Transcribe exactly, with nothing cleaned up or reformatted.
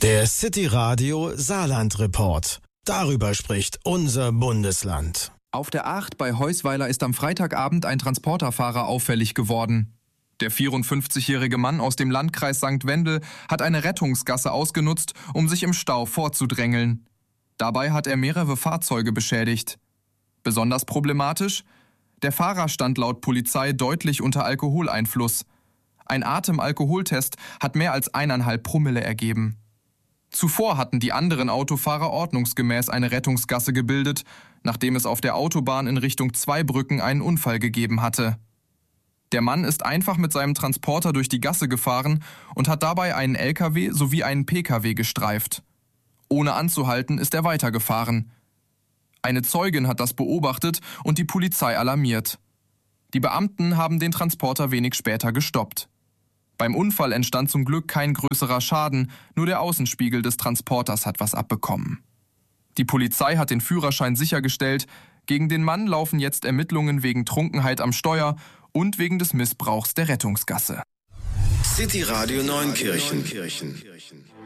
Der City Radio Saarland Report. Darüber spricht unser Bundesland. Auf der acht bei Heusweiler ist am Freitagabend ein Transporterfahrer auffällig geworden. Der vierundfünfzigjährige Mann aus dem Landkreis Sankt Wendel hat eine Rettungsgasse ausgenutzt, um sich im Stau vorzudrängeln. Dabei hat er mehrere Fahrzeuge beschädigt. Besonders problematisch: Der Fahrer stand laut Polizei deutlich unter Alkoholeinfluss. Ein Atemalkoholtest hat mehr als eineinhalb Promille ergeben. Zuvor hatten die anderen Autofahrer ordnungsgemäß eine Rettungsgasse gebildet, nachdem es auf der Autobahn in Richtung Zweibrücken einen Unfall gegeben hatte. Der Mann ist einfach mit seinem Transporter durch die Gasse gefahren und hat dabei einen L K W sowie einen P K W gestreift. Ohne anzuhalten ist er weitergefahren. Eine Zeugin hat das beobachtet und die Polizei alarmiert. Die Beamten haben den Transporter wenig später gestoppt. Beim Unfall entstand zum Glück kein größerer Schaden, nur der Außenspiegel des Transporters hat was abbekommen. Die Polizei hat den Führerschein sichergestellt. Gegen den Mann laufen jetzt Ermittlungen wegen Trunkenheit am Steuer und wegen des Missbrauchs der Rettungsgasse. City Radio Neunkirchen.